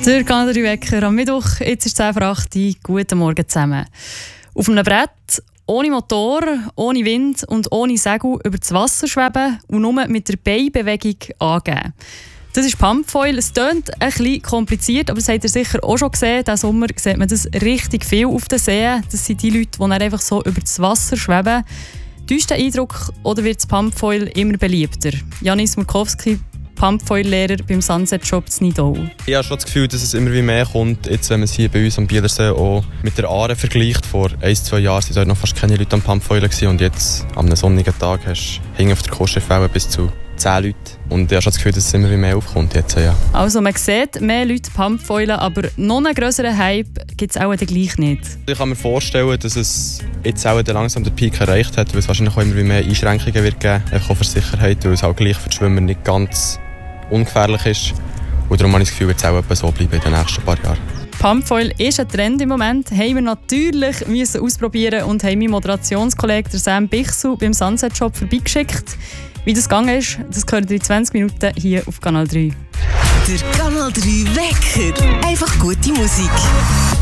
Der Kanal 3 Wecker am Mittwoch, jetzt ist es 10:08 Uhr. Guten Morgen zusammen. Auf einem Brett, ohne Motor, ohne Wind und ohne Segel über das Wasser schweben und nur mit der Beinbewegung angeben. Das ist Pumpfoil. Es klingt ein bisschen kompliziert, aber das habt ihr sicher auch schon gesehen. Diesen Sommer sieht man das richtig viel auf den Seen. Das sind die Leute, die dann einfach so über das Wasser schweben. Täuscht der Eindruck oder wird das Pumpfoil immer beliebter? Janis Murkowski, Pumpfoil-Lehrer beim Sunset Shop in Nidau. Ich habe schon das Gefühl, dass es immer mehr kommt, jetzt, wenn man es hier bei uns am Bielersee auch mit der Aare vergleicht. Vor 1-2 Jahren waren dort noch fast keine Leute am Pumpfoilen und jetzt, an einem sonnigen Tag, hast du hinten auf der Kurschiffwelle bis zu 10 Leute. Und ich habe schon das Gefühl, dass es immer mehr aufkommt jetzt, ja. Also man sieht mehr Leute Pumpfoilen, aber noch einen grösseren Hype gibt es auch gleich nicht. Ich kann mir vorstellen, dass es jetzt auch langsam den Peak erreicht hat, weil es wahrscheinlich auch immer mehr Einschränkungen wird geben, einfach auch für Sicherheit, weil es auch gleich für die Schwimmer nicht ganz ungefährlich ist. Und darum habe ich das Gefühl, wird es auch etwa so bleiben in den nächsten paar Jahren. Pumpfoil ist ein Trend im Moment, haben wir natürlich müssen ausprobieren und haben meinen Moderationskollegen Sam Bichsel beim Sunset Shop vorbeigeschickt. Wie das gegangen ist, das gehört in 20 Minuten hier auf Kanal 3. Der Kanal 3 Wecker. Einfach gute Musik.